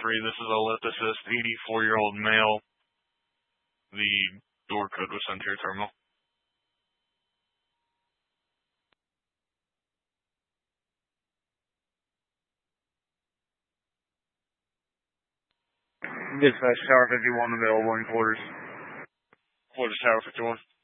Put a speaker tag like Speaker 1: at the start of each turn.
Speaker 1: free. This is a lift assist, 84-year-old male. The door code was sent to your terminal. Dispatch, Tower 51 available in quarters. Quarters, Tower 51.